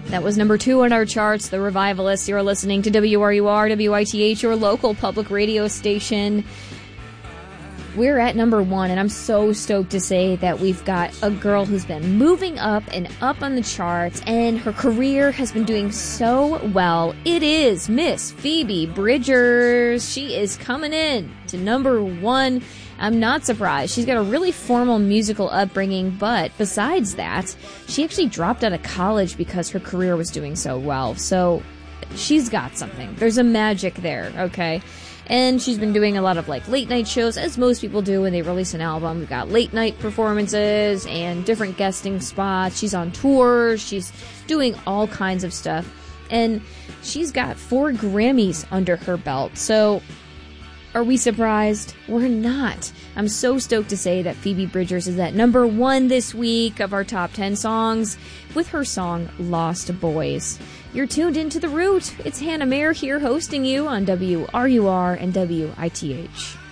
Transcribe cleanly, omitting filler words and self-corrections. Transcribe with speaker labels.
Speaker 1: That was number 2 on our charts, The Revivalists. You're listening to WRUR, WITH, your local public radio station. We're at number 1, and I'm so stoked to say that we've got a girl who's been moving up and up on the charts, and her career has been doing so well. It is Miss Phoebe Bridgers. She is coming in to number 1. I'm not surprised. She's got a really formal musical upbringing, but besides that, she actually dropped out of college because her career was doing so well. So she's got something. There's a magic there, okay? And she's been doing a lot of late night shows, as most people do when they release an album. We've got late night performances and different guesting spots. She's on tours. She's doing all kinds of stuff. And she's got 4 Grammys under her belt. So are we surprised? We're not. I'm so stoked to say that Phoebe Bridgers is at number 1 this week of our top 10 songs with her song Lost Boys. You're tuned into The Root. It's Hannah Mayer here hosting you on WRUR and WITH.